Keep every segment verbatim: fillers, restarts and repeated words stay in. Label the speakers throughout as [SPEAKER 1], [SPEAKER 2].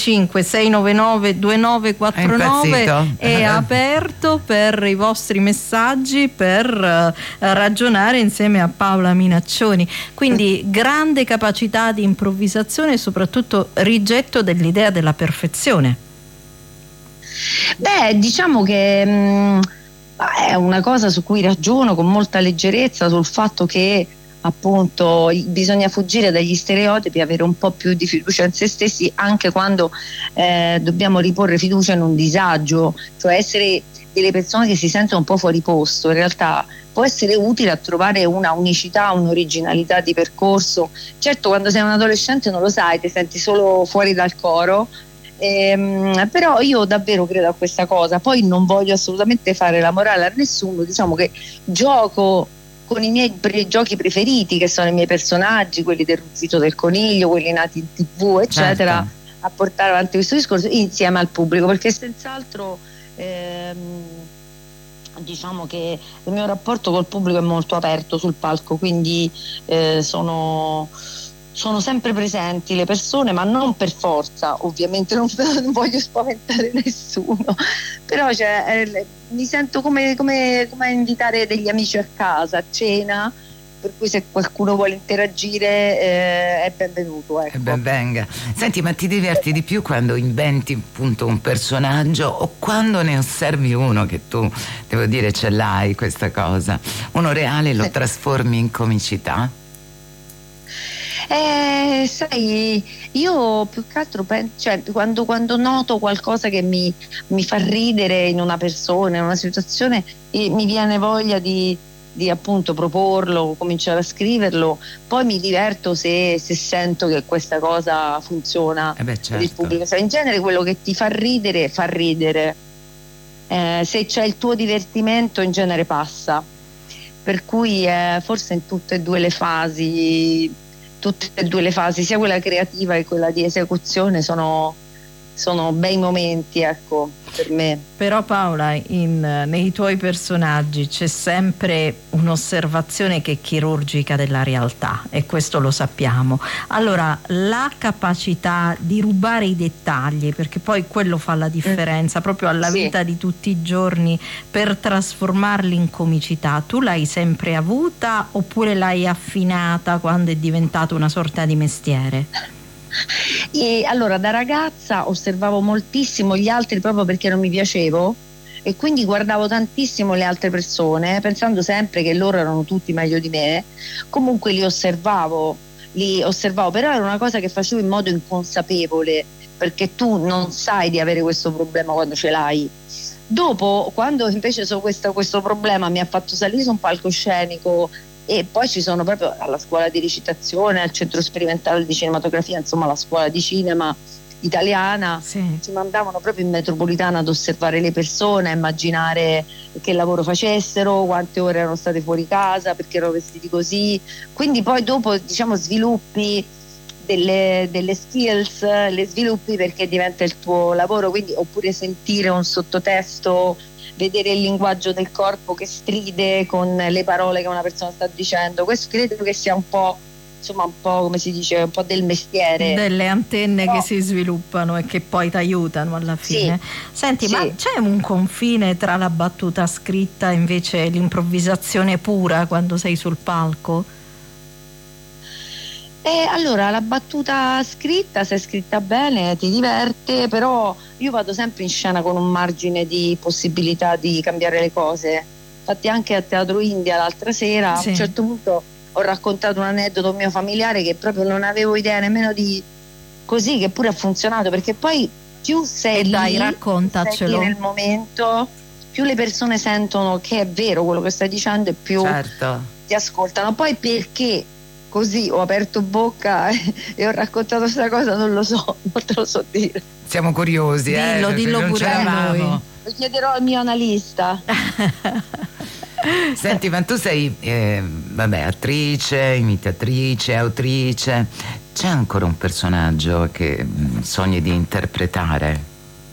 [SPEAKER 1] cinque sei nove nove due nove quattro nove è aperto per i vostri messaggi, per uh, ragionare insieme a Paola Minaccioni. Quindi grande capacità di improvvisazione e soprattutto rigetto dell'idea della perfezione.
[SPEAKER 2] Beh, diciamo che mh, è una cosa su cui ragiono con molta leggerezza, sul fatto che appunto bisogna fuggire dagli stereotipi, avere un po' più di fiducia in se stessi anche quando eh, dobbiamo riporre fiducia in un disagio, cioè essere delle persone che si sentono un po' fuori posto. In realtà può essere utile a trovare una unicità, un'originalità di percorso. Certo, quando sei un adolescente non lo sai, ti senti solo fuori dal coro. Ehm, però io davvero credo a questa cosa. Poi non voglio assolutamente fare la morale a nessuno, diciamo che gioco con i miei pre- giochi preferiti, che sono i miei personaggi, quelli del Ruzzito del Coniglio, quelli nati in tv eccetera, certo, a portare avanti questo discorso insieme al pubblico, perché senz'altro ehm, diciamo che il mio rapporto col pubblico è molto aperto sul palco, quindi eh, sono sono sempre presenti le persone, ma non per forza, ovviamente non, non voglio spaventare nessuno, però cioè, eh, mi sento come, come, come invitare degli amici a casa a cena, per cui se qualcuno vuole interagire eh, è benvenuto, ecco.
[SPEAKER 3] E ben venga. Senti, ma ti diverti di più quando inventi appunto un personaggio o quando ne osservi uno che tu, devo dire, ce l'hai questa cosa, uno reale lo trasformi in comicità?
[SPEAKER 2] Eh, sai, io più che altro penso, cioè, quando, quando noto qualcosa che mi, mi fa ridere in una persona, in una situazione, eh, mi viene voglia di, di appunto proporlo, cominciare a scriverlo, poi mi diverto se, se sento che questa cosa funziona
[SPEAKER 3] eh beh, certo,
[SPEAKER 2] per il pubblico. Cioè, in genere quello che ti fa ridere fa ridere, eh, se c'è il tuo divertimento in genere passa, per cui eh, forse in tutte e due le fasi tutte e due le fasi, sia quella creativa che quella di esecuzione, sono, sono bei momenti, ecco, per me.
[SPEAKER 1] Però Paola, in, nei tuoi personaggi c'è sempre un'osservazione che è chirurgica della realtà, e questo lo sappiamo. Allora, la capacità di rubare i dettagli, perché poi quello fa la differenza, mm. proprio alla sì. vita di tutti i giorni, per trasformarli in comicità, tu l'hai sempre avuta oppure l'hai affinata quando è diventato una sorta di mestiere?
[SPEAKER 2] E allora, da ragazza osservavo moltissimo gli altri proprio perché non mi piacevo, e quindi guardavo tantissimo le altre persone pensando sempre che loro erano tutti meglio di me. Comunque li osservavo, li osservavo, però era una cosa che facevo in modo inconsapevole, perché tu non sai di avere questo problema quando ce l'hai. Dopo, quando invece so questo, questo problema mi ha fatto salire su un palcoscenico, e poi ci sono proprio alla scuola di recitazione, al centro sperimentale di cinematografia, insomma la scuola di cinema italiana, sì. ci mandavano proprio in metropolitana ad osservare le persone, a immaginare che lavoro facessero, quante ore erano state fuori casa, perché erano vestiti così. Quindi poi dopo, diciamo, sviluppi delle, delle skills, le sviluppi perché diventa il tuo lavoro, quindi oppure sentire un sottotesto, vedere il linguaggio del corpo che stride con le parole che una persona sta dicendo. Questo credo che sia un po', insomma, un po', come si dice, un po' del mestiere,
[SPEAKER 1] delle antenne
[SPEAKER 2] no.
[SPEAKER 1] che si sviluppano e che poi ti aiutano alla fine. Sì. Senti, sì. ma c'è un confine tra la battuta scritta e invece l'improvvisazione pura quando sei sul palco?
[SPEAKER 2] Eh, allora, la battuta scritta, se è scritta bene, ti diverte, però io vado sempre in scena con un margine di possibilità di cambiare le cose. Infatti anche a Teatro India l'altra sera, sì. a un certo punto ho raccontato un aneddoto mio familiare che proprio non avevo idea nemmeno di, così, che pure ha funzionato, perché poi più sei
[SPEAKER 1] e
[SPEAKER 2] lì,
[SPEAKER 1] dai, raccontacelo.
[SPEAKER 2] sei lì nel momento, più le persone sentono che è vero quello che stai dicendo e più
[SPEAKER 3] certo.
[SPEAKER 2] ti ascoltano. Poi perché così ho aperto bocca e ho raccontato questa cosa, non lo so, non te lo so dire.
[SPEAKER 3] Siamo curiosi,
[SPEAKER 1] dillo,
[SPEAKER 3] eh,
[SPEAKER 1] dillo pure a noi.
[SPEAKER 2] Lo chiederò al mio analista.
[SPEAKER 3] Senti, ma tu sei eh, vabbè, attrice, imitatrice, autrice, c'è ancora un personaggio che mh, sogni di interpretare?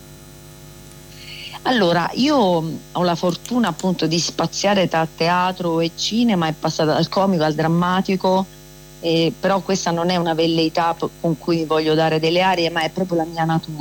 [SPEAKER 2] Allora, io ho la fortuna appunto di spaziare tra teatro e cinema, è passata dal comico al drammatico, eh, però questa non è una velleità con cui voglio dare delle arie, ma è proprio la mia natura.